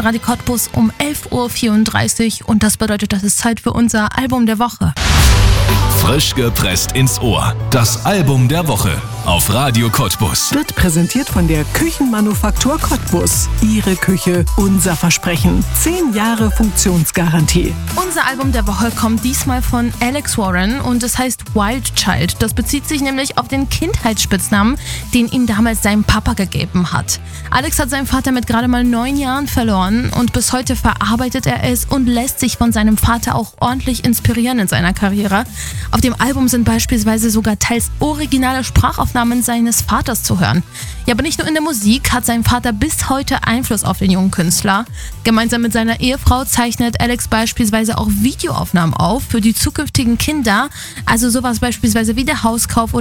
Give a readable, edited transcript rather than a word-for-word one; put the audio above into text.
Radio Cottbus um 11.34 Uhr und das bedeutet, das ist Zeit für unser Album der Woche. Frisch gepresst ins Ohr. Das Album der Woche auf Radio Cottbus. Wird präsentiert von der Küchenmanufaktur Cottbus. Ihre Küche, unser Versprechen. 10 Jahre Funktionsgarantie. Unser Album der Woche kommt diesmal von Alex Warren und es heißt Wild Child. Das bezieht sich nämlich auf den Kindheitsspitznamen, den ihm damals sein Papa gegeben hat. Alex hat seinen Vater mit gerade mal 9 Jahren verloren und bis heute verarbeitet er es und lässt sich von seinem Vater auch ordentlich inspirieren in seiner Karriere. Auf dem Album sind beispielsweise sogar teils originale Sprachaufnahmen seines Vaters zu hören. Ja, aber nicht nur in der Musik hat sein Vater bis heute Einfluss auf den jungen Künstler. Gemeinsam mit seiner Ehefrau zeichnet Alex beispielsweise auch Videoaufnahmen auf für die zukünftigen Kinder. Also sowas beispielsweise wie der Hauskauf oder